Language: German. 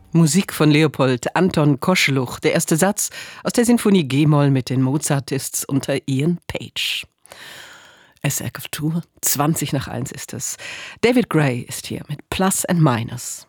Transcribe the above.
Musik von Leopold Anton Koscheluch, der erste Satz aus der Sinfonie G-Moll mit den Mozartists unter Ian Page. SRF Tour, 20 nach 1 ist es. David Gray ist hier mit Plus and Minus.